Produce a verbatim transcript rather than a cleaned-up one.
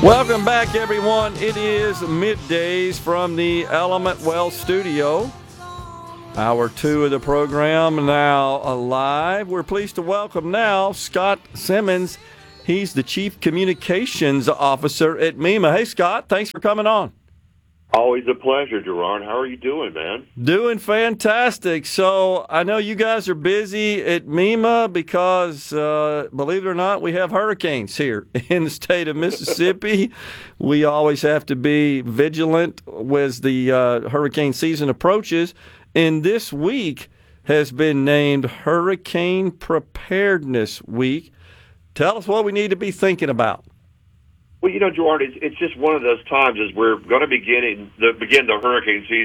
Welcome back, everyone. It is middays from the Element Wealth Studio. Hour two of the program now alive. We're pleased to welcome now Scott Simmons. He's the Chief Communications Officer at MEMA. Hey, Scott, thanks for coming on. Always a pleasure, Gerard. How are you doing, man? Doing fantastic. So I know you guys are busy at MEMA because, uh, believe it or not, we have hurricanes here in the state of Mississippi. We always have to be vigilant as the uh, hurricane season approaches. And this week has been named Hurricane Preparedness Week. Tell us what we need to be thinking about. Well, you know, Gerard, it's, it's just one of those times as we're going to begin, the, begin the hurricane season.